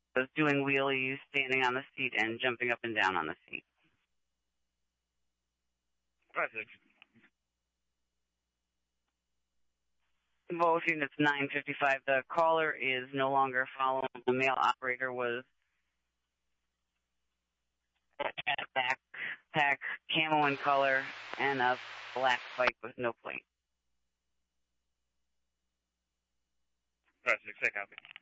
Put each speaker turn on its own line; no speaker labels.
was doing wheelies, standing on the seat, and jumping up and down on the seat.
5-6.
Both units 955. The caller is no longer following. The male operator was backpack, camo in color, and a black bike with no plate.
5-6, I copy.